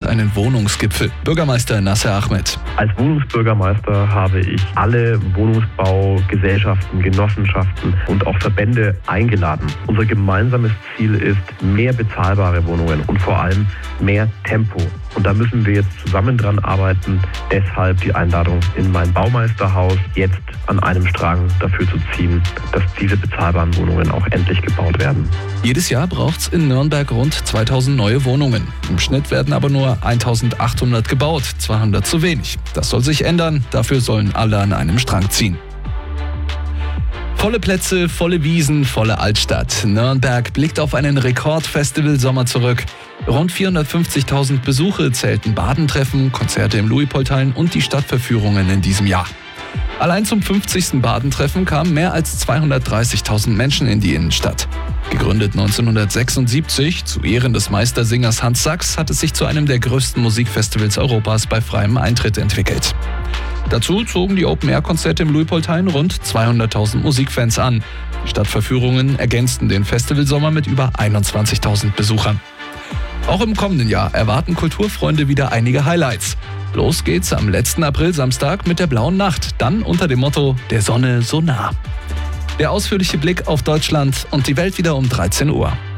einen Wohnungsgipfel. Bürgermeister Nasser Ahmed. Als Wohnungsbürgermeister habe ich alle Wohnungsbaugesellschaften, Genossenschaften und auch Verbände eingeladen. Unser gemeinsames Ziel ist mehr bezahlbare Wohnungen und vor allem mehr Tempo. Und da müssen wir jetzt zusammen dran arbeiten. Deshalb die Einladung in mein Baumeisterhaus, jetzt an einem Strang dafür zu ziehen, dass diese bezahlbaren Wohnungen auch endlich gebaut werden. Jedes Jahr braucht es in Nürnberg rund 2000 neue Wohnungen. Im Schnitt werden aber nur 1800 gebaut, 200 zu wenig. Das soll sich ändern, dafür sollen alle an einem Strang ziehen. Volle Plätze, volle Wiesen, volle Altstadt. Nürnberg blickt auf einen Rekordfestivalsommer zurück. Rund 450.000 Besuche zählten Badentreffen, Konzerte im Luitpoldhain und die Stadtverführungen in diesem Jahr. Allein zum 50. Badentreffen kamen mehr als 230.000 Menschen in die Innenstadt. Gegründet 1976 zu Ehren des Meistersingers Hans Sachs, hat es sich zu einem der größten Musikfestivals Europas bei freiem Eintritt entwickelt. Dazu zogen die Open-Air-Konzerte im Luitpoldhain rund 200.000 Musikfans an. Die Stadtverführungen ergänzten den Festivalsommer mit über 21.000 Besuchern. Auch im kommenden Jahr erwarten Kulturfreunde wieder einige Highlights. Los geht's am letzten April-Samstag mit der Blauen Nacht, dann unter dem Motto »Der Sonne so nah«. Der ausführliche Blick auf Deutschland und die Welt wieder um 13 Uhr.